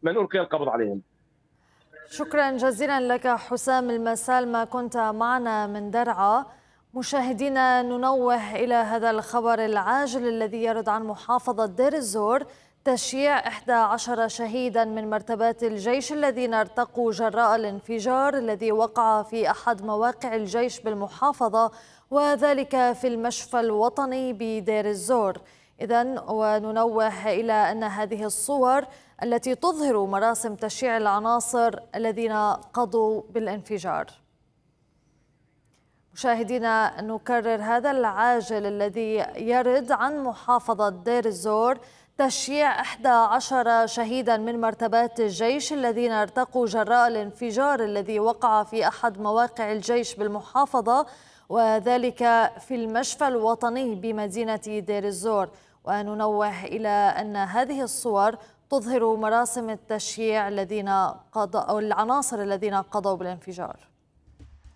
من ألقي القبض عليهم. شكرا جزيلا لك حسام المسالمة، كنت معنا من درعا. مشاهدينا، ننوه إلى هذا الخبر العاجل الذي يرد عن محافظة دير الزور: تشييع 11 شهيدا من مرتبات الجيش الذين ارتقوا جراء الانفجار الذي وقع في أحد مواقع الجيش بالمحافظة، وذلك في المشفى الوطني بدير الزور. إذن وننوه إلى أن هذه الصور التي تظهر مراسم تشييع العناصر الذين قضوا بالانفجار. مشاهدينا، نكرر هذا العاجل الذي يرد عن محافظة دير الزور: تشييع 11 شهيدا من مرتبات الجيش الذين ارتقوا جراء الانفجار الذي وقع في أحد مواقع الجيش بالمحافظة، وذلك في المشفى الوطني بمدينة دير الزور. وننوه إلى أن هذه الصور تظهر مراسم التشييع الذين قضوا أو العناصر الذين قضوا بالانفجار.